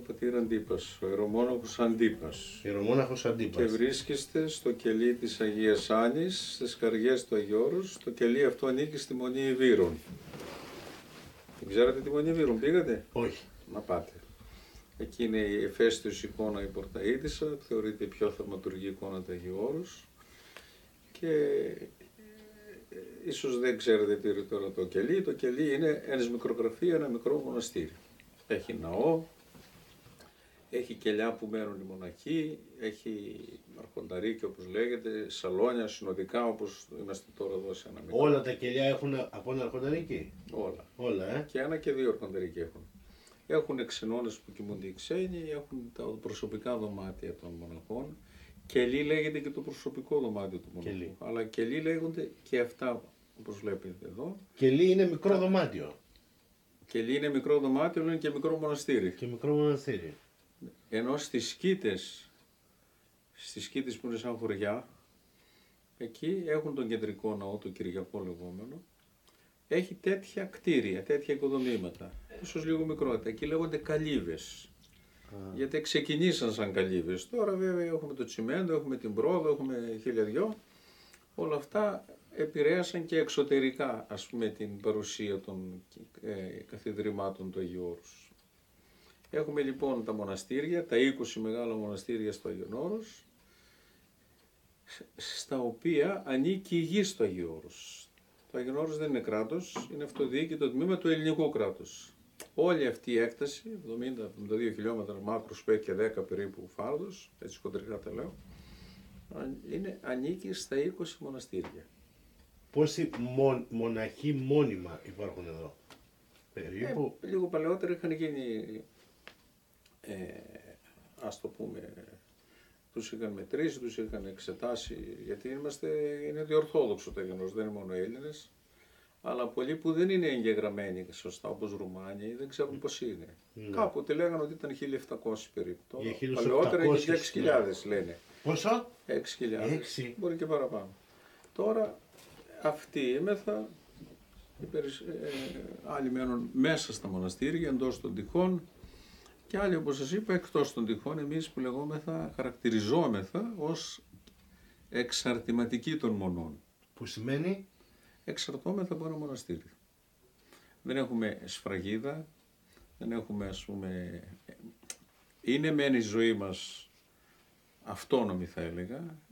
πατήρ Αντίπας, ο ιερομόναχος Αντίπας. Ιερομόναχος Αντίπας. Και βρίσκεστε στο κελί της Αγίας Άννης, στις καριές του Αγίου Όρους. Το κελί αυτό ανήκει στη Μονή Ιβύρων. Δεν ξέρετε τη Μονή Ιβύρων, πήγατε? Όχι. Να πάτε. Εκεί είναι η Εφαίστειος εικόνα η Πορταΐτισσα, θεωρείται η πιο θαυματουργή εικόνα του Αγίου Όρους. Και ίσως δεν ξέρετε τι είναι τώρα το κελί. Το κελί είναι ένας μικρογραφία, ένα μικρό μοναστήρι. Έχει ναό, έχει κελιά που μένουν οι μοναχοί, έχει αρχονταρίκι όπως λέγεται, σαλόνια συνοδικά όπως είμαστε τώρα εδώ σε ένα μικρό. Όλα τα κελιά έχουν από ένα αρχονταρίκι. Όλα. Και ένα και δύο αρχονταρίκι έχουν. Έχουν ξενώνες που κοιμούνται οι ξένοι, έχουν τα προσωπικά δωμάτια των μοναχών. Κελί λέγεται και το προσωπικό δωμάτιο του μοναχού. Αλλά κελί λέγονται και αυτά όπως βλέπετε εδώ. Κελί είναι μικρό δωμάτιο. Κελί είναι μικρό δωμάτιο, είναι και μικρό μοναστήρι. Και μικρό μοναστήρι. Ενώ στις σκήτες που είναι σαν χωριά, εκεί έχουν τον κεντρικό ναό, το Κυριακό λεγόμενο, έχει τέτοια κτίρια, τέτοια οικοδομήματα, ίσως λίγο μικρότερα. Εκεί λέγονται καλύβες, γιατί ξεκινήσαν σαν καλύβες. Τώρα βέβαια έχουμε το τσιμέντο, έχουμε την πρόοδο, έχουμε χίλια δυο. Όλα αυτά επηρέασαν και εξωτερικά, ας πούμε, την παρουσία των καθιδρυμάτων του Αγίου Όρους. Έχουμε λοιπόν τα μοναστήρια, τα 20 μεγάλα μοναστήρια στο Άγιον Όρος, στα οποία ανήκει η γη στο Αγίου Όρος. Το Άγιον Όρος δεν είναι κράτος, είναι αυτοδιοίκητο τμήμα του ελληνικού κράτους. Όλη αυτή η έκταση, 70-72 χιλιόμετρα μάκρος που έχει και 10 περίπου φάρδος, έτσι κοντρικά τα λέω, ανήκει στα 20 μοναστήρια. Πόσοι μοναχοί μόνιμα υπάρχουν εδώ? Περίπου. Λίγο παλαιότερα είχαν γίνει, ας το πούμε, τους είχαν μετρήσει, τους είχαν εξετάσει, γιατί είναι διορθόδοξο το Αγιον Όρος, δεν είναι μόνο Έλληνες, αλλά πολλοί που δεν είναι εγγεγραμμένοι σωστά, όπως Ρουμάνοι, δεν ξέρουν πώς είναι. Ναι. Κάποτε λέγανε ότι ήταν 1.700 περίπου. Παλαιότερα είχε και 6.000 λένε. Πόσο? 6.000, μπορεί και παραπάνω. Τώρα αυτοί ήμεθα, άλλοι μένουν μέσα στα μοναστήρια, εντός των τυχών, και άλλοι, όπως σας είπα, εκτός των τυχών. Εμείς που χαρακτηριζόμεθα ως εξαρτηματικοί των μονών. Που σημαίνει? Εξαρτώμεθα από ένα μοναστήρι. Δεν έχουμε σφραγίδα, δεν έχουμε, ας πούμε, είναι μεν η ζωή μας αυτόνομη θα έλεγα,